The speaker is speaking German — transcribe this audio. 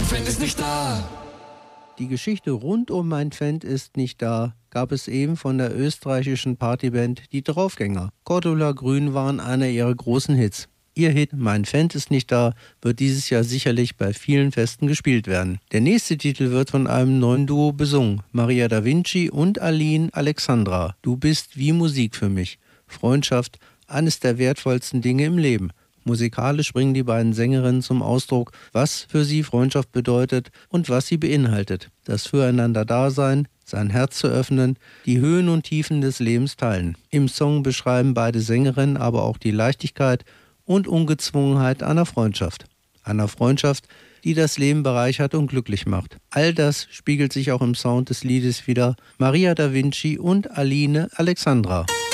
Fan ist nicht da. Die Geschichte rund um Mein Fan ist nicht da gab es eben von der österreichischen Partyband Die Draufgänger. Cordula Grün waren einer ihrer großen Hits. Ihr Hit Mein Fan ist nicht da wird dieses Jahr sicherlich bei vielen Festen gespielt werden. Der nächste Titel wird von einem neuen Duo besungen. Maria da Vinci und Aline Alexandra. Du bist wie Musik für mich. Freundschaft, eines der wertvollsten Dinge im Leben. Musikalisch bringen die beiden Sängerinnen zum Ausdruck, was für sie Freundschaft bedeutet und was sie beinhaltet. Das Füreinander-Dasein, sein Herz zu öffnen, die Höhen und Tiefen des Lebens teilen. Im Song beschreiben beide Sängerinnen aber auch die Leichtigkeit und Ungezwungenheit einer Freundschaft. Einer Freundschaft, die das Leben bereichert und glücklich macht. All das spiegelt sich auch im Sound des Liedes wider. Maria da Vinci und Aline Alexandra.